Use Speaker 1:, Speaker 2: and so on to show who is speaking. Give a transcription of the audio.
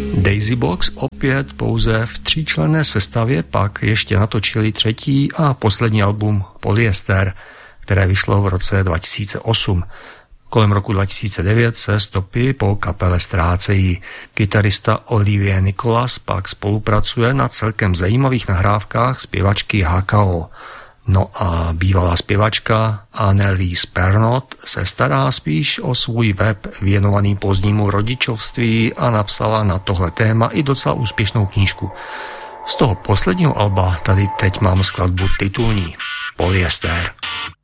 Speaker 1: Daisy Box opět pouze v 3členné sestavě pak ještě natočili třetí a poslední album Polyester, které vyšlo v roce 2008. Kolem roku 2009 se stopy po kapele ztrácejí. Kytarista Olivier Nicolas pak spolupracuje na celkem zajímavých nahrávkách zpěvačky HKO. No a bývalá zpěvačka Annelies Pernot se stará spíš o svůj web věnovaný pozdnímu rodičovství a napsala na tohle téma i docela úspěšnou knížku. Z toho posledního alba tady teď mám skladbu titulní Polyester.